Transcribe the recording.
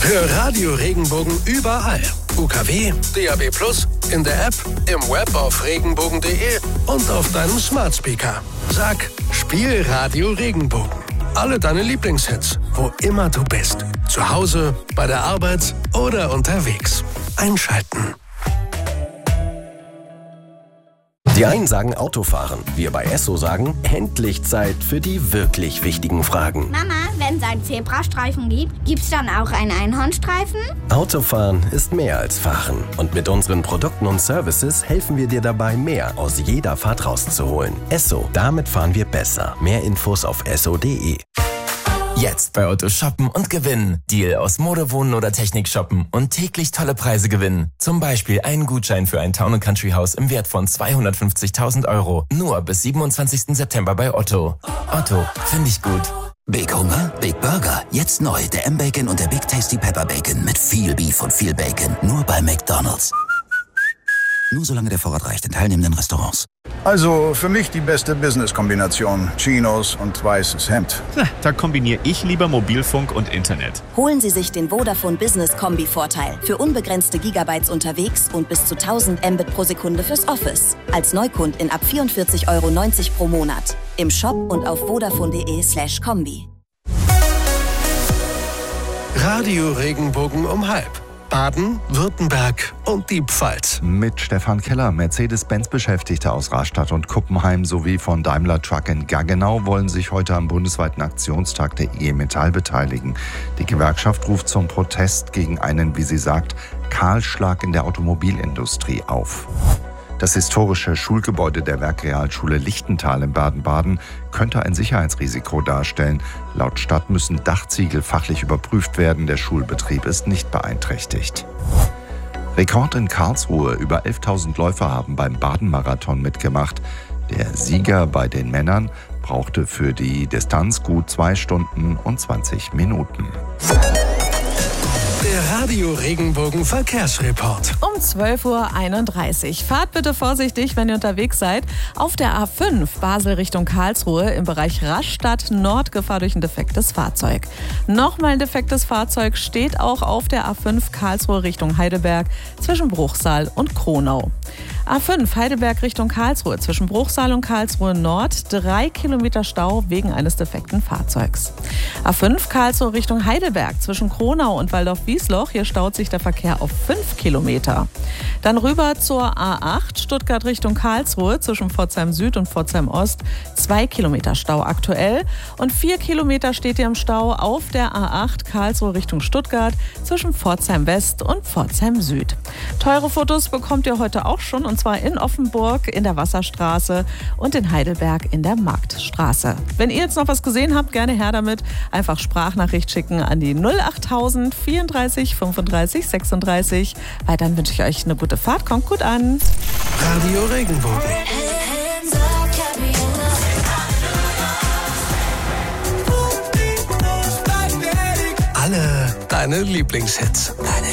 Hör Radio Regenbogen überall. UKW, DAB+, in der App, im Web auf regenbogen.de und auf deinem Smart Speaker. Sag, spiel Radio Regenbogen. Alle deine Lieblingshits, wo immer du bist. Zu Hause, bei der Arbeit oder unterwegs. Einschalten. Die einen sagen Autofahren, wir bei Esso sagen, endlich Zeit für die wirklich wichtigen Fragen. Mama, wenn es einen Zebrastreifen gibt, gibt's dann auch einen Einhornstreifen? Autofahren ist mehr als Fahren. Und mit unseren Produkten und Services helfen wir dir dabei, mehr aus jeder Fahrt rauszuholen. Esso, damit fahren wir besser. Mehr Infos auf esso.de. Jetzt bei Otto shoppen und gewinnen. Deal aus Mode, Wohnen oder Technik shoppen und täglich tolle Preise gewinnen. Zum Beispiel einen Gutschein für ein Town & Country Haus im Wert von 250.000 €. Nur bis 27. September bei Otto. Otto, finde ich gut. Big Hunger? Big Burger. Jetzt neu, der M-Bacon und der Big Tasty Pepper Bacon mit viel Beef und viel Bacon. Nur bei McDonald's. Nur solange der Vorrat reicht in teilnehmenden Restaurants. Also für mich die beste Business-Kombination. Chinos und weißes Hemd. Da kombiniere ich lieber Mobilfunk und Internet. Holen Sie sich den Vodafone Business Kombi-Vorteil. Für unbegrenzte Gigabytes unterwegs und bis zu 1000 Mbit pro Sekunde fürs Office. Als Neukundin ab 44,90 € pro Monat. Im Shop und auf vodafone.de/kombi. Radio Regenbogen um 12:30. Baden, Württemberg und die Pfalz. Mit Stefan Keller, Mercedes-Benz-Beschäftigte aus Rastatt und Kuppenheim sowie von Daimler Truck in Gaggenau wollen sich heute am bundesweiten Aktionstag der IG Metall beteiligen. Die Gewerkschaft ruft zum Protest gegen einen, wie sie sagt, Kahlschlag in der Automobilindustrie auf. Das historische Schulgebäude der Werkrealschule Lichtental in Baden-Baden könnte ein Sicherheitsrisiko darstellen. Laut Stadt müssen Dachziegel fachlich überprüft werden. Der Schulbetrieb ist nicht beeinträchtigt. Rekord in Karlsruhe. Über 11.000 Läufer haben beim Baden-Marathon mitgemacht. Der Sieger bei den Männern brauchte für die Distanz gut 2 Stunden und 20 Minuten. Der Radio Regenbogen Verkehrsreport. Um 12:31 Uhr. Fahrt bitte vorsichtig, wenn ihr unterwegs seid. Auf der A5 Basel Richtung Karlsruhe im Bereich Rastatt Nord Gefahr durch ein defektes Fahrzeug. Nochmal ein defektes Fahrzeug steht auch auf der A5 Karlsruhe Richtung Heidelberg zwischen Bruchsal und Kronau. A5 Heidelberg Richtung Karlsruhe zwischen Bruchsal und Karlsruhe Nord 3 Kilometer Stau wegen eines defekten Fahrzeugs. A5 Karlsruhe Richtung Heidelberg zwischen Kronau und Waldorf-Wiesloch. Hier staut sich der Verkehr auf 5 Kilometer. Dann rüber zur A8 Stuttgart Richtung Karlsruhe zwischen Pforzheim Süd und Pforzheim Ost 2 Kilometer Stau aktuell. Und 4 Kilometer steht ihr im Stau auf der A8 Karlsruhe Richtung Stuttgart zwischen Pforzheim West und Pforzheim Süd. Teure Fotos bekommt ihr heute auch schon, und zwar in Offenburg in der Wasserstraße und in Heidelberg in der Marktstraße. Wenn ihr jetzt noch was gesehen habt, gerne her damit. Einfach Sprachnachricht schicken an die 08000 34 35 36. Weiterhin wünsche ich euch eine gute Fahrt. Kommt gut an. Radio Regenbogen. Alle deine Lieblingshits. Deine